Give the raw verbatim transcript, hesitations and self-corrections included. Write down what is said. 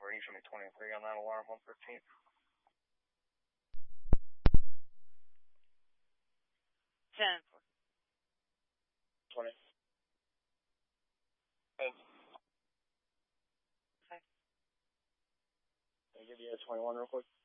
for you. Show me twenty-three on that alarm, one fifteen. ten. twenty. Thanks. Okay. Can I give you a twenty-one real quick?